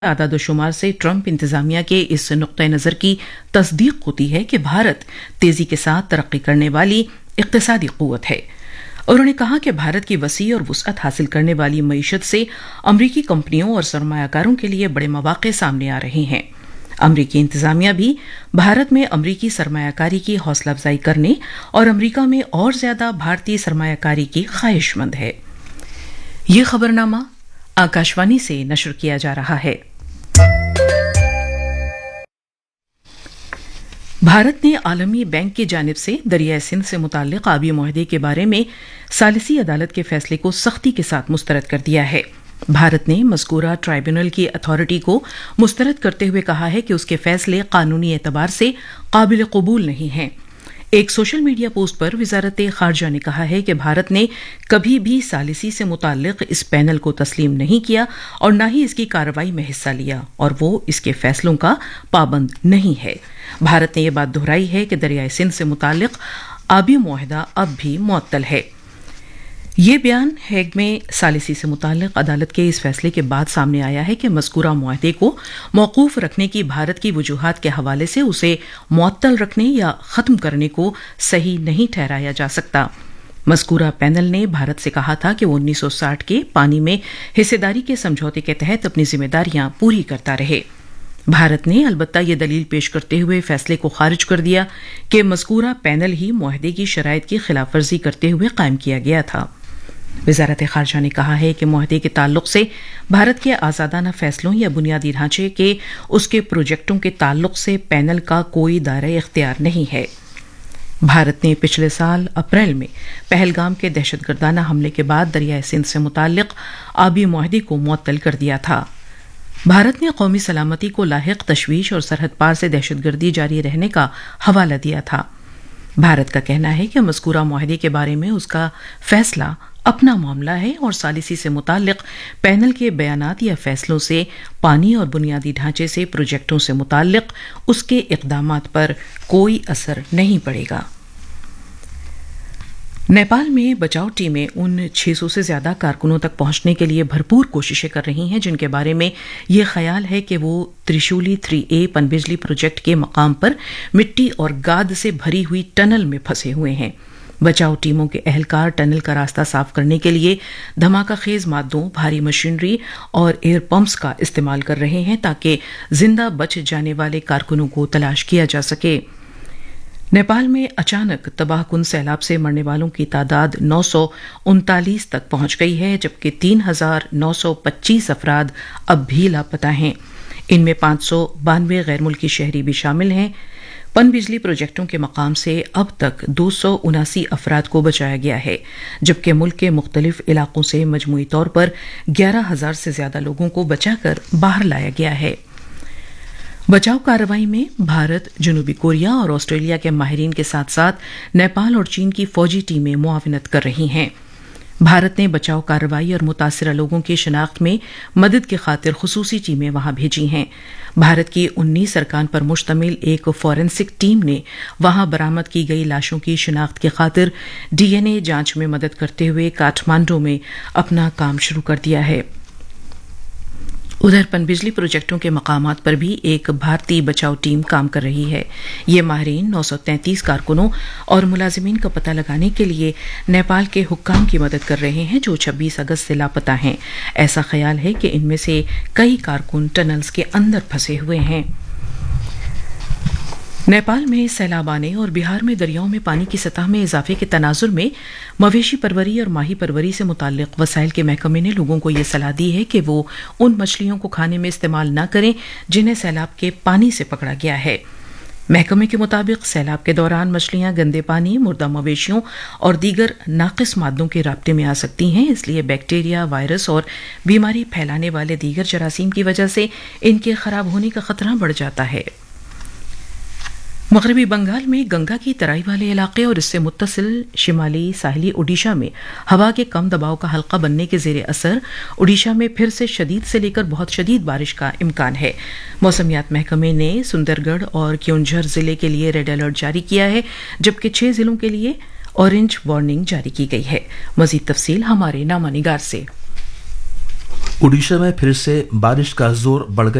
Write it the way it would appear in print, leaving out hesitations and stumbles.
आदादोशुमार से ट्रंप इंतजामिया के इस नुक्ते नज़र की तस्दीक होती है कि भारत तेजी के साथ तरक्की करने वाली इक्तिसादी क़ुव्वत है। उन्होंने कहा कि भारत की वसी और वुसअत हासिल करने वाली मईशत से अमरीकी कंपनियों और सरमायाकारों के लिए बड़े मौक़े सामने आ रहे हैं। अमरीकी इंतजामिया भी भारत में अमरीकी सरमायाकारी की हौसला अफजाई करने और अमरीका में और ज्यादा भारतीय सरमायाकारी की ख्वाहिशमंद है। ये खबरनामा आकाशवाणी से नशर किया जा रहा है। भारत ने आलमी बैंक की जानिब से दरियाए सिंध से मुताल्लिक आबी मुआहदे के बारे में सालिसी अदालत के फैसले को सख्ती के साथ मुस्तरद कर दिया है। भारत ने मज़कूरा ट्राइब्यूनल की अथॉरिटी को मुस्तरद करते हुए कहा है कि उसके फैसले कानूनी एतबार से काबिल कबूल नहीं हैं। एक सोशल मीडिया पोस्ट पर वज़ारत ख़ारजा ने कहा है कि भारत ने कभी भी सालिसी से मुताल्लिक इस पैनल को तस्लीम नहीं किया और न ही इसकी कार्रवाई में हिस्सा लिया और वो इसके फैसलों का पाबंद नहीं है। भारत ने यह बात दोहराई है कि दरियाए सिंध से मुताल्लिक आबी मुआहदा अब भी मुअत्तल है। ये बयान हेग में सालिसी से मुताल्लिक अदालत के इस फैसले के बाद सामने आया है कि मज़कूरा मुआहदे को मौकूफ रखने की भारत की वजूहात के हवाले से उसे मुअत्तल रखने या ख़त्म करने को सही नहीं ठहराया जा सकता। मज़कूरा पैनल ने भारत से कहा था कि वो 1960 के पानी में हिस्सेदारी के समझौते के तहत अपनी जिम्मेदारियां पूरी करता रहे। भारत ने अलबत्ता ये दलील पेश करते हुए फैसले को खारिज कर दिया कि मज़कूरा पैनल ही मुआहदे की शराइत की खिलाफ वर्जी करते हुए कायम किया गया था। वज़ारत ख़ारजा ने कहा है कि मुआहदे के ताल्लुक से भारत के आज़ादाना फैसलों या बुनियादी ढांचे के उसके प्रोजेक्टों के ताल्लुक से पैनल का कोई दायरा इख्तियार नहीं है। भारत ने पिछले साल अप्रैल में पहलगाम के दहशतगर्दाना हमले के बाद दरियाए सिंध से मुताल्लिक आबी मुआहदे को मुअत्तल कर दिया था। भारत ने कौमी सलामती को लाहिक तशवीश और सरहद पार से दहशतगर्दी जारी रहने का हवाला दिया था। भारत का कहना है कि मज़कूरा मुआहदे के बारे में उसका फैसला अपना मामला है और सालिसी से मुताल्लिक पैनल के बयानात या फैसलों से पानी और बुनियादी ढांचे से प्रोजेक्टों से मुताल्लिक उसके इक़दामात पर कोई असर नहीं पड़ेगा। नेपाल में बचाव टीमें उन 600 से ज्यादा कारकुनों तक पहुंचने के लिए भरपूर कोशिशें कर रही हैं जिनके बारे में ये ख्याल है कि वो त्रिशूली 3A पनबिजली प्रोजेक्ट के मकाम पर मिट्टी और गाद से भरी हुई टनल में फंसे हुए हैं। बचाव टीमों के अहलकार टनल का रास्ता साफ करने के लिए धमाका खेज मादों, भारी मशीनरी और एयर पंप्स का इस्तेमाल कर रहे हैं ताकि जिंदा बच जाने वाले कारकुनों को तलाश किया जा सके। नेपाल में अचानक तबाहकुन सैलाब से मरने वालों की तादाद 939 तक पहुंच गई है, जबकि 3,925 अफराद अब भी लापता हैं। इनमें 592 गैर मुल्की शहरी भी शामिल हैं। पनबिजली प्रोजेक्टों के मकाम से अब तक 279 अफराद को बचाया गया है, जबकि मुल्क के मुख्तलिफ इलाकों से मजमूई तौर पर 11,000 से ज्यादा लोगों को बचाकर बाहर लाया गया है। बचाव कार्रवाई में भारत, जनूबी कोरिया और ऑस्ट्रेलिया के माहिरीन के साथ साथ नेपाल और चीन की फौजी टीमें मुआविनत कर रही हैं। भारत ने बचाव कार्रवाई और मुतासिरा लोगों की शिनाख्त में मदद की खातिर खुसूसी टीमें वहां भेजी हैं। भारत की 19 अरकान पर मुश्तमिल एक फॉरेंसिक टीम ने वहां बरामद की गई लाशों की शिनाख्त की खातिर DNA जांच में मदद करते हुए काठमांडू में अपना काम शुरू कर दिया है। उधर पनबिजली प्रोजेक्टों के मकामात पर भी एक भारतीय बचाव टीम काम कर रही है। ये माहिरीन 933 कारकुनों और मुलाजिमीन का पता लगाने के लिए नेपाल के हुक्काम की मदद कर रहे हैं जो 26 अगस्त से लापता हैं। ऐसा ख्याल है कि इनमें से कई कारकुन टनल्स के अंदर फंसे हुए हैं। नेपाल में सैलाब आने और बिहार में दरियाओं में पानी की सतह में इजाफे के तनाजुर में मवेशी परवरी और माही परवरी से मुताल्लिक वसाइल के महकमे ने लोगों को ये सलाह दी है कि वो उन मछलियों को खाने में इस्तेमाल न करें जिन्हें सैलाब के पानी से पकड़ा गया है। महकमे के मुताबिक सैलाब के दौरान मछलियां गंदे पानी, मुर्दा मवेशियों और दीगर नाकिस मादों के राब्ते में आ सकती हैं, इसलिए बैक्टीरिया, वायरस और बीमारी फैलाने वाले दीगर जरासीम की वजह से इनके खराब होने का खतरा बढ़ जाता है। मगरबी बंगाल में गंगा की तराई वाले इलाके और इससे मुत्तसिल शिमाली साहिली ओडिशा में हवा के कम दबाव का हल्का बनने के जेर असर ओडिशा में फिर से शदीद से लेकर बहुत शदीद बारिश का इम्कान है। मौसमियात महकमे ने सुंदरगढ़ और क्योंझर जिले के लिए रेड अलर्ट जारी किया है, जबकि 6 जिलों के लिए ऑरेंज वार्निंग जारी की गई है। मजीद तफसील हमारे नामा निगार से। उड़ीसा में फिर से बारिश का जोर बढ़ गया।